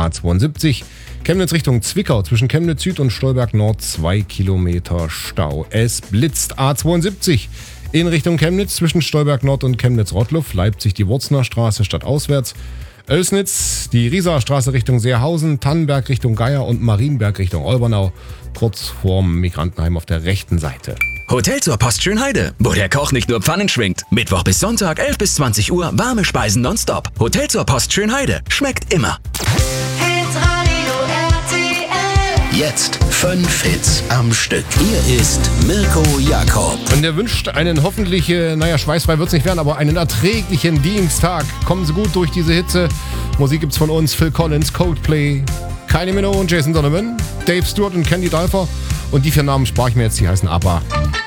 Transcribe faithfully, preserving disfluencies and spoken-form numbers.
A zweiundsiebzig. Chemnitz Richtung Zwickau zwischen Chemnitz Süd und Stolberg Nord zwei Kilometer Stau. Es blitzt A zweiundsiebzig in Richtung Chemnitz zwischen Stolberg Nord und Chemnitz Rottluff. Leipzig die Wurzner Straße stadtauswärts. Oelsnitz die Rieser Straße Richtung Seerhausen. Tannenberg Richtung Geier und Marienberg Richtung Olbernau. Kurz vorm Migrantenheim auf der rechten Seite. Hotel zur Post Schönheide, wo der Koch nicht nur Pfannen schwingt. Mittwoch bis Sonntag, elf bis zwanzig Uhr, warme Speisen nonstop. Hotel zur Post Schönheide, schmeckt immer. Hitradio R T L. Jetzt fünf Hits am Stück. Hier ist Mirko Jakob. Und er wünscht einen hoffentlich, äh, naja, schweißfrei wird es nicht werden, aber einen erträglichen Dienstag. Kommen Sie gut durch diese Hitze. Musik gibt's von uns, Phil Collins, Coldplay, Kylie Minogue und Jason Donovan, Dave Stewart und Candy Dulfer. Und die vier Namen spare ich mir jetzt, die heißen ABBA.